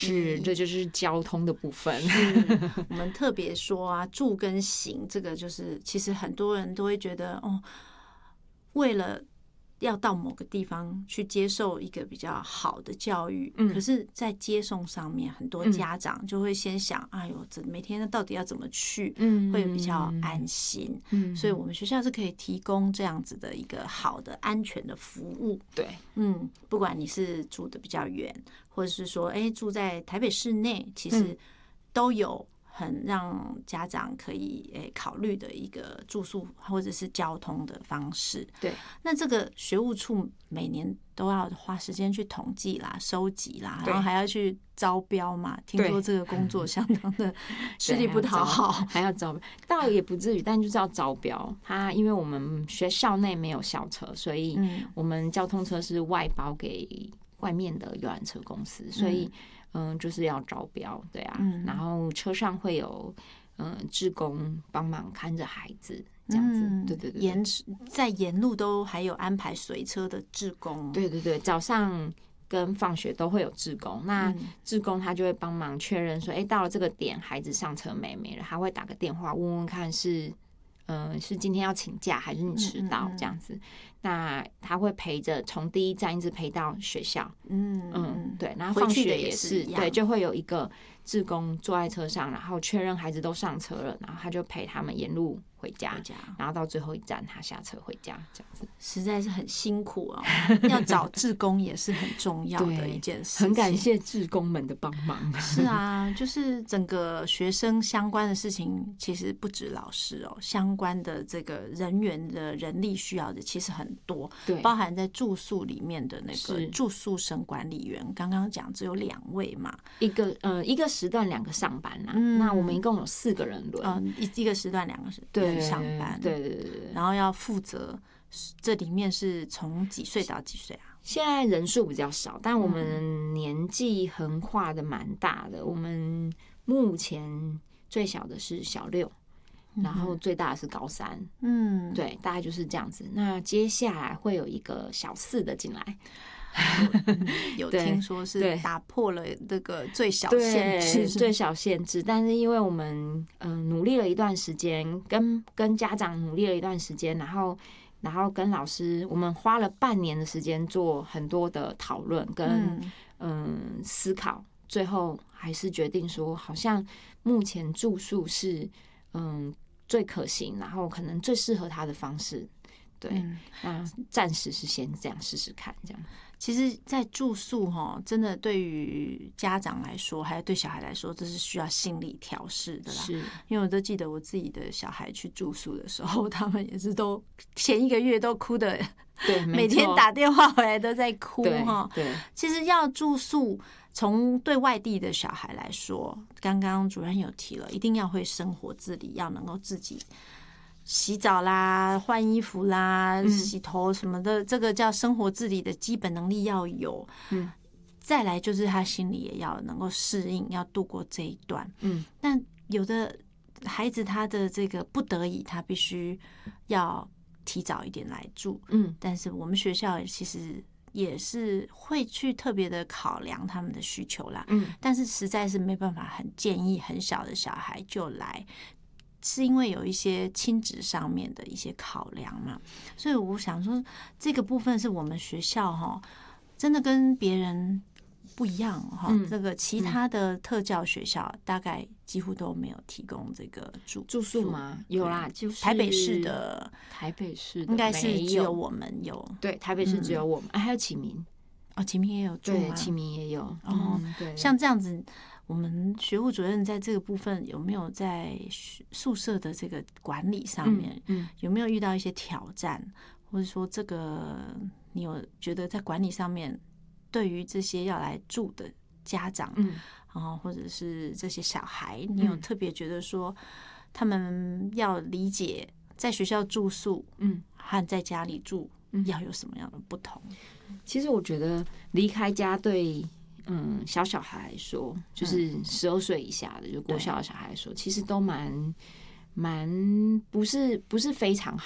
这就是交通的部分。 我们特别说啊，住跟行这个就是其实很多人都会觉得为了要到某个地方去接受一个比较好的教育，可是在接送上面很多家长就会先想哎呦这每天到底要怎么去会比较安心，所以我们学校是可以提供这样子的一个好的安全的服务。 对， 不管你是住的比较远，或者是说住在台北市内，其实都有很让家长可以考虑的一个住宿或者是交通的方式。 对， 那这个学务处每年都要花时间去统计啦、收集啦，然后还要去招标嘛。听说这个工作相当的吃力不讨好， 还要招标，倒也不至于，但就是要招标。因为我们学校内没有校车，所以我们交通车是外包给外面的游览车公司，所以就是要招标，对啊，然后车上会有志工帮忙看着孩子，这样子，对， 在沿路都还有安排随车的志工， 对，早上跟放学都会有志工，那志工他就会帮忙确认说，到了这个点，孩子上车没了，他会打个电话问问看是今天要请假还是你迟到这样子。那他会陪着从第一站一直陪到学校，对，然后放学也是对，就会有一个志工坐在车上，然后确认孩子都上车了，然后他就陪他们沿路回家，然后到最后一站他下车回家，这样子实在是很辛苦要找志工也是很重要的一件事情。 很感谢志工们的帮忙。 是啊，就是整个学生相关的事情，其实不止老师相关的这个人员的人力需要的其实很多，对，包含在住宿里面的那个住宿生管理员，刚刚讲只有2位嘛， 一个时段2个上班啦，那我们一共有4个人轮， 一个时段2个人上班，对，然后要负责这里面是从几岁到几岁啊？ 现在人数比较少，但我们年纪横跨的蛮大的，我们目前最小的是小6。然后最大的是高3，对，大概就是这样子。那接下来会有一个小4的进来， 有听说是打破了这个最小限制， 最小限制。但是因为我们努力了一段时间，跟家长努力了一段时间，然后跟老师，我们花了半年的时间做很多的讨论跟思考，最后还是决定说，好像目前住宿是最可行，然后可能最适合他的方式，对，那暂时是先这样试试看，这样。 其实，在住宿真的对于家长来说，还有对小孩来说，这是需要心理调试的啦。是，因为我都记得我自己的小孩去住宿的时候，他们也是都前1个月都哭的， 对， 每天打电话回来都在哭哈。 对， 其实要住宿。从对外地的小孩来说，刚刚主任有提了，一定要会生活自理，要能够自己洗澡啦、换衣服啦、洗头什么的，这个叫生活自理的基本能力要有。再来就是他心里也要能够适应，要度过这一段。但有的孩子他的这个不得已，他必须要提早一点来住。但是我们学校其实也是会去特别的考量他们的需求啦，但是实在是没办法很建议很小的小孩就来，是因为有一些亲职上面的一些考量嘛，所以我想说这个部分是我们学校真的跟别人不一样这个其他的特教学校大概几乎都没有提供这个住宿吗？有啦，就是台北市的应该是只有我们有， 对，台北市只有我们，还有启明启明也有住吗？ 对，启明也有对，像这样子，我们学务主任在这个部分有没有在宿舍的这个管理上面，有没有遇到一些挑战，或者说这个你有觉得在管理上面？对于这些要来住的家长，或者是这些小孩，你有特别觉得说，他们要理解在学校住宿，和在家里住要有什么样的不同？ 其实我觉得离开家对小孩来说，就是12岁以下的，就国小的小孩来说，其实都蛮不是非常好的。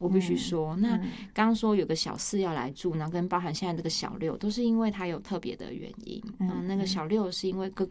我必须说。那刚刚说有个小4要来住，然后跟包含现在这个小6，都是因为他有特别的原因。那个小6是因为哥